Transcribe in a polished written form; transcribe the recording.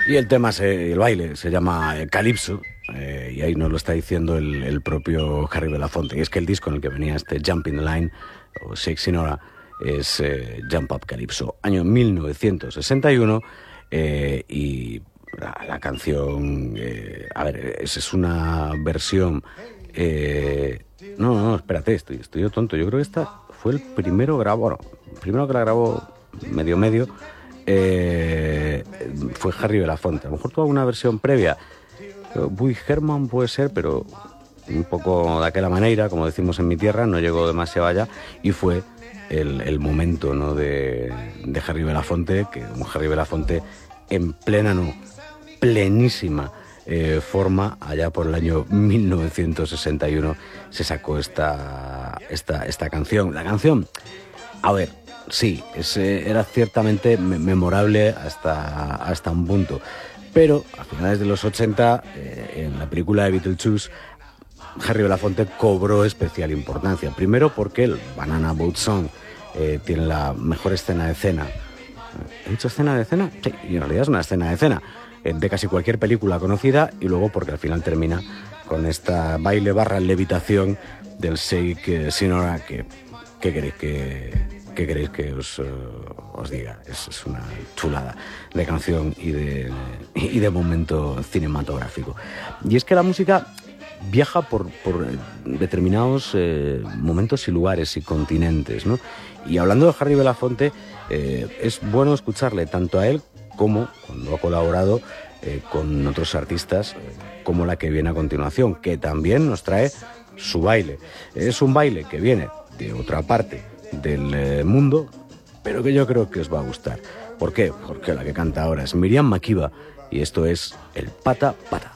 Y el baile se llama Calypso, y ahí nos lo está diciendo el propio Harry Belafonte. Y es que el disco en el que venía este Jump in the Line, o Shake Sinora, es Jump Up Calypso, año 1961, y la canción, a ver, es una versión... no, espérate, estoy yo tonto. Yo creo que esta fue el primero primero que la grabó medio, fue Harry Belafonte. A lo mejor tuvo una versión previa. Bui Herman puede ser, pero un poco de aquella manera, como decimos en mi tierra, no llegó demasiado allá, y fue el momento, ¿no?, de Harry Belafonte, que un Harry Belafonte en plenísima forma, allá por el año 1961 se sacó esta canción. La canción, a ver, sí, era ciertamente memorable hasta un punto, pero a finales de los 80, en la película de Beetlejuice, Harry Belafonte cobró especial importancia. Primero porque el Banana Boat Song tiene la mejor escena de escena. ¿He dicho escena de escena? Sí, y en realidad es una escena de escena de casi cualquier película conocida, y luego porque al final termina con esta baile / levitación del Shake Sinora, que ¿qué queréis que os diga? Es una chulada de canción y de momento cinematográfico. Y es que la música viaja por determinados momentos y lugares y continentes, ¿no? Y hablando de Harry Belafonte, es bueno escucharle tanto a él como cuando ha colaborado con otros artistas, como la que viene a continuación, que también nos trae su baile. Es un baile que viene de otra parte del mundo, pero que yo creo que os va a gustar. ¿Por qué? Porque la que canta ahora es Miriam Makeba, y esto es el Pata Pata.